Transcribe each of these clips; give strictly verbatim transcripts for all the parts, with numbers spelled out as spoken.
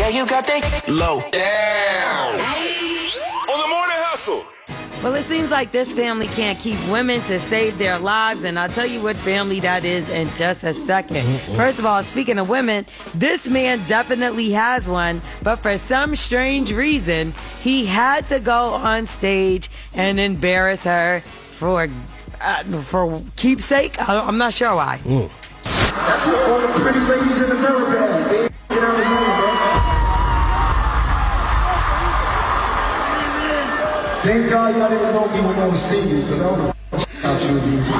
Yeah, you got that low down. On the morning hustle. Well, it seems like this family can't keep women to save their lives, and I'll tell you what family that is in just a second. First of all, speaking of women, this man definitely has one, but for some strange reason, he had to go on stage and embarrass her for uh, for keepsake. I, I'm not sure why. Mm. That's what all the pretty ladies in America are. They in Arizona, bro. Thank God y'all didn't know me when I was single, because I don't know out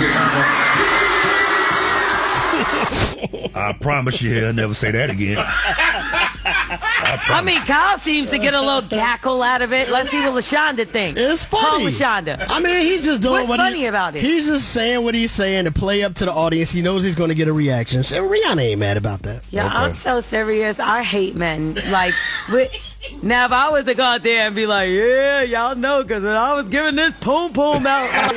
you. I promise you he'll never say that again. I, I mean, Kyle seems to get a little cackle out of it. Let's see what LaShonda thinks. It's funny. Call LaShonda. I mean, he's just doing What's what funny he, about it? He's just saying what he's saying to play up to the audience. He knows he's going to get a reaction. So Rihanna ain't mad about that. Yeah, Okay. I'm so serious. I hate men. Like, with, now if I was to go out there and be like, yeah, y'all know, because I was giving this poom poom out.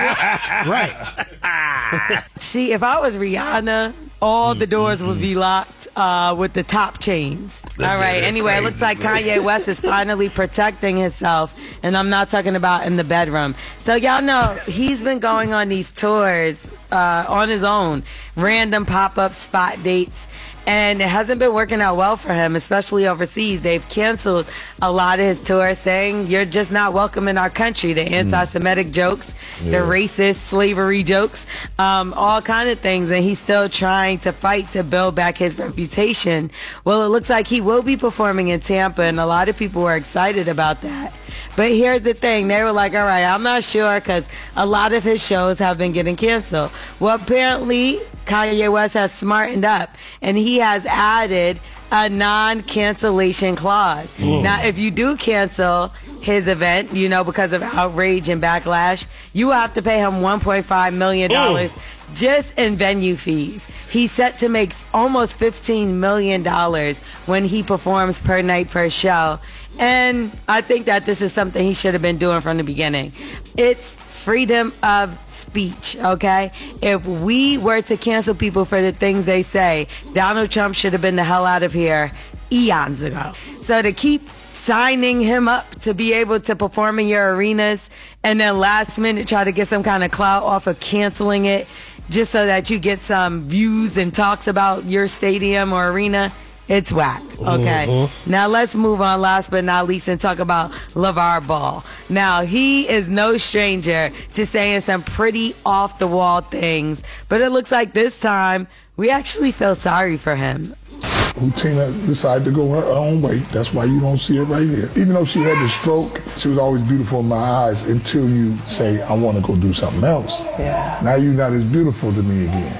Right. See, if I was Rihanna, all the doors would be locked uh, with the top chains. All right. Anyway, it looks like Kanye West is finally protecting himself, and I'm not talking about in the bedroom. So y'all know he's been going on these tours uh, on his own, random pop-up spot dates. And it hasn't been working out well for him, especially overseas. They've canceled a lot of his tours, saying you're just not welcome in our country. The anti-Semitic jokes, Yeah. the racist slavery jokes, um, all kind of things. And he's still trying to fight to build back his reputation. Well, it looks like he will be performing in Tampa, and a lot of people were excited about that. But here's the thing. They were like, all right, I'm not sure, because a lot of his shows have been getting canceled. Well, apparently Kanye West has smartened up, and he has added a non-cancellation clause. Mm. Now, if you do cancel his event, you know, because of outrage and backlash, you will have to pay him one point five million dollars Mm. just in venue fees. He's set to make almost fifteen million dollars when he performs per night per show. And I think that this is something he should have been doing from the beginning. It's freedom of speech, okay? If we were to cancel people for the things they say, Donald Trump should have been the hell out of here eons ago. So to keep signing him up to be able to perform in your arenas and then last minute try to get some kind of clout off of canceling it just so that you get some views and talks about your stadium or arena, it's whack, okay? Mm-hmm. Now let's move on, last but not least, and talk about LeVar Ball. Now, he is no stranger to saying some pretty off-the-wall things, but it looks like this time we actually feel sorry for him. Who Tina decided to go her own way. That's why you don't see it right here. Even though she had the stroke, she was always beautiful in my eyes until you say, I want to go do something else. Yeah. Now you're not as beautiful to me again.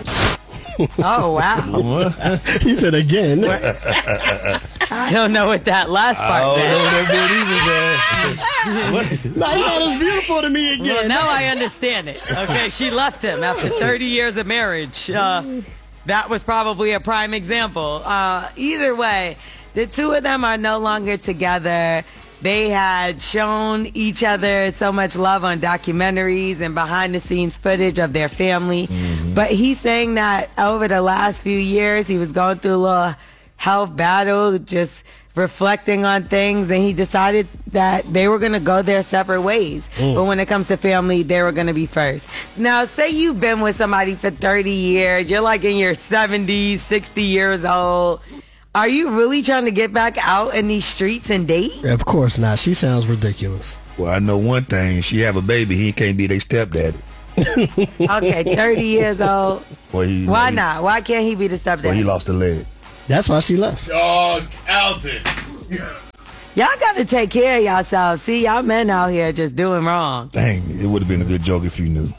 Oh, wow. He said again. I don't know what that last part Oh, meant. no, No, you're not as beautiful to me again. Well, now I understand it. Okay, she left him after thirty years of marriage. Uh, that was probably a prime example. Uh, either way, the two of them are no longer together. They had shown each other so much love on documentaries and behind-the-scenes footage of their family. Mm-hmm. But he's saying that over the last few years, he was going through a little health battle, just reflecting on things, and he decided that they were going to go their separate ways. Mm. But when it comes to family, they were going to be first. Now, say you've been with somebody for thirty years. You're like in your seventies, sixty years old. Are you really trying to get back out in these streets and date? Of course not. She sounds ridiculous. Well, I know one thing. She have a baby. He can't be their stepdaddy. Okay, thirty years old. Well, he, Why he, not? Why can't he be the stepdaddy? Well, he lost a leg. That's why she left. Dog Alton. Y'all got to take care of yourselves. See, y'all men out here just doing wrong. Dang, it would have been a good joke if you knew.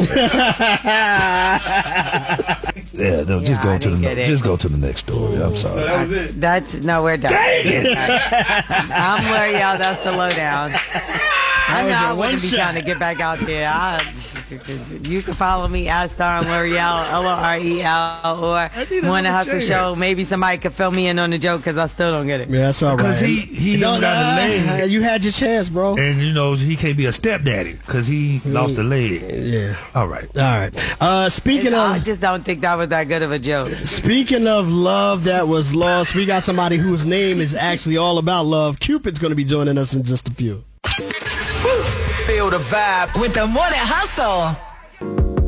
Yeah, no, just Yeah, go I to the didn't get ne- it. just go to the next story. I'm sorry. That was it. That's, no, we're done. Dang it! I'm where y'all, that's the lowdown. I know was I your wouldn't one be shot. trying to get back out there. I, You can follow me at Star L'Oreal, L O R E L, or Morning Hustle Show. Maybe somebody could fill me in on the joke because I still don't get it. Yeah, that's all right. Because he, he no, don't got nah, the leg. You had your chance, bro. And, you know, he can't be a stepdaddy because he lost the leg. Yeah. All right. All right. Uh, speaking It's- I of just don't think that was that good of a joke. speaking of love that was lost, we got somebody whose name is actually all about love. Cupid's going to be joining us in just a few. Feel the vibe With the Morning Hustle.